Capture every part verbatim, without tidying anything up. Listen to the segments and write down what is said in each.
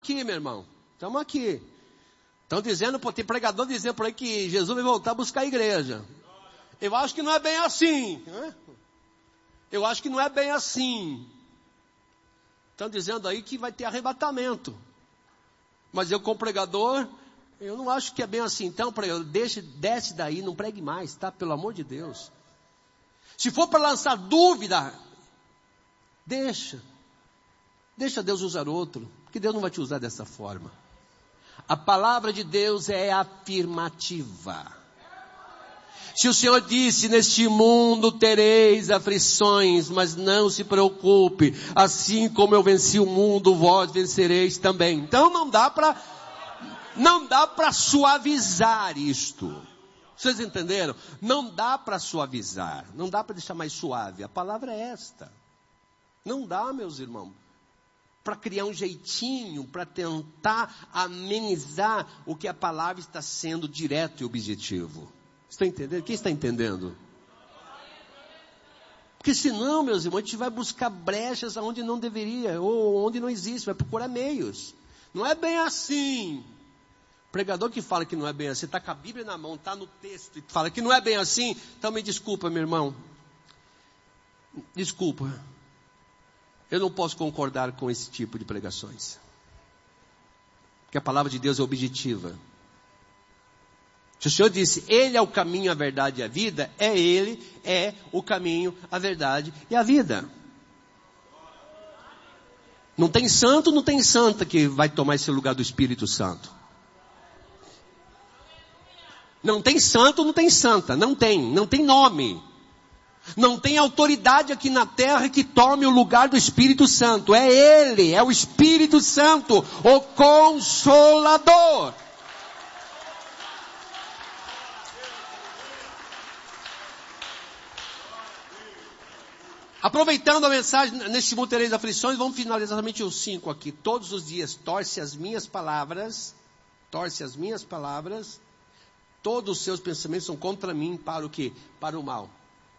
aqui, meu irmão. Estamos aqui. Estão dizendo, pô, tem pregador dizendo por aí que Jesus vai voltar a buscar a igreja. Eu acho que não é bem assim. Né? Eu acho que não é bem assim. Estão dizendo aí que vai ter arrebatamento. Mas eu, como pregador, eu não acho que é bem assim. Então, pregador, deixa, desce daí, não pregue mais, tá? Pelo amor de Deus. Se for para lançar dúvida, deixa. Deixa Deus usar outro. Porque Deus não vai te usar dessa forma. A palavra de Deus é afirmativa. Se o Senhor disse, neste mundo tereis aflições, mas não se preocupe, assim como eu venci o mundo, vós vencereis também. Então não dá para, não dá para suavizar isto. Vocês entenderam? Não dá para suavizar, não dá para deixar mais suave. A palavra é esta. Não dá, meus irmãos. Para criar um jeitinho, para tentar amenizar o que a palavra está sendo direto e objetivo. Está entendendo? Quem está entendendo? Porque senão, meus irmãos, a gente vai buscar brechas onde não deveria, ou onde não existe, vai procurar meios. Não é bem assim. O pregador que fala que não é bem assim, está com a Bíblia na mão, está no texto, e fala que não é bem assim, então me desculpa, meu irmão. Desculpa. Eu não posso concordar com esse tipo de pregações. Porque a palavra de Deus é objetiva. Se o Senhor disse, Ele é o caminho, a verdade e a vida, é Ele, é o caminho, a verdade e a vida. Não tem santo, não tem santa que vai tomar esse lugar do Espírito Santo. Não tem santo, não tem santa, não tem, não tem nome. Não tem autoridade aqui na terra que tome o lugar do Espírito Santo. É Ele, é o Espírito Santo, o Consolador. Aproveitando a mensagem, neste mundo tereis aflições, vamos finalizar somente os cinco aqui. Todos os dias, torce as minhas palavras, torce as minhas palavras, todos os seus pensamentos são contra mim, para o quê? Para o mal.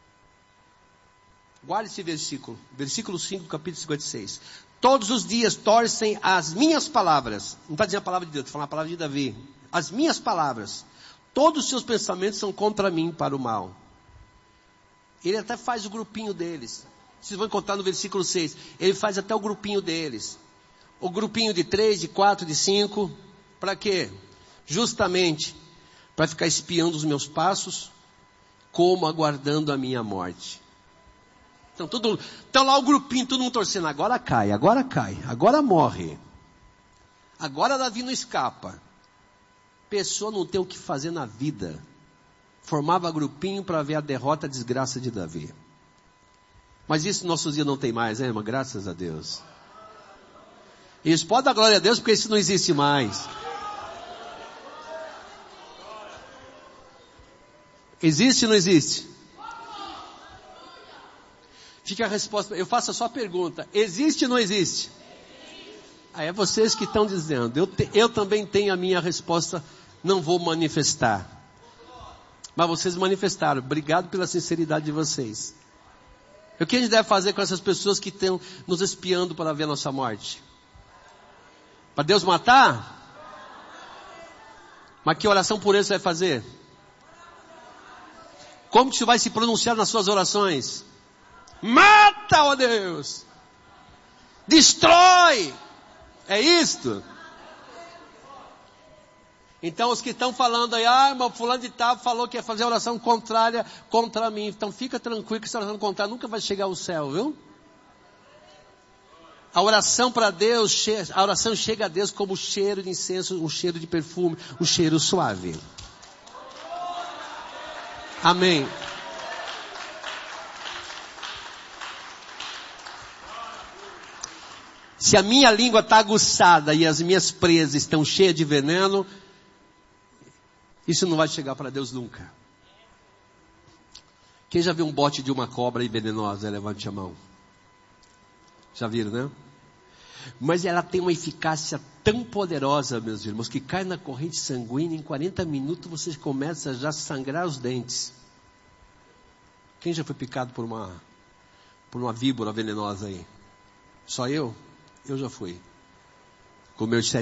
Guarde esse versículo, versículo cinco, capítulo cinquenta e seis. Todos os dias torcem as minhas palavras. Não está dizendo a palavra de Deus, está falando a palavra de Davi. As minhas palavras. Todos os seus pensamentos são contra mim para o mal. Ele até faz o grupinho deles. Vocês vão encontrar no versículo seis. Ele faz até o grupinho deles. O grupinho de três, de quatro, de cinco. Para quê? Justamente para ficar espiando os meus passos, como aguardando a minha morte. Então, todo, então lá o grupinho, todo mundo torcendo, agora cai, agora cai, agora morre. Agora Davi não escapa. Pessoa não tem o que fazer na vida. Formava grupinho para ver a derrota, a desgraça de Davi. Mas isso nossos dias não tem mais, né, irmã? Graças a Deus. Isso pode dar glória a Deus, porque isso não existe mais. Existe ou não existe? Fica a resposta, eu faço a sua pergunta, existe ou não existe? Aí é vocês que estão dizendo, eu, te, eu também tenho a minha resposta, não vou manifestar. Mas vocês manifestaram, obrigado pela sinceridade de vocês. O que a gente deve fazer com essas pessoas que estão nos espiando para ver a nossa morte? Para Deus matar? Mas que oração por eles você vai fazer? Como que você vai se pronunciar nas suas orações? Mata, ó Deus! Destrói! É isto? Então os que estão falando aí, ah, irmão, fulano de tal falou que ia fazer oração contrária contra mim. Então fica tranquilo que essa oração contrária nunca vai chegar ao céu, viu? A oração para Deus, a oração chega a Deus como cheiro de incenso, um cheiro de perfume, um cheiro suave. Amém. Se a minha língua está aguçada e as minhas presas estão cheias de veneno, isso não vai chegar para Deus nunca. Quem já viu um bote de uma cobra venenosa? Levante a mão. Já viram, né? Mas ela tem uma eficácia tão poderosa, meus irmãos, que cai na corrente sanguínea, em quarenta minutos você começa já a sangrar os dentes. Quem já foi picado por uma, por uma víbora venenosa aí? Só eu? Eu já fui. comeu de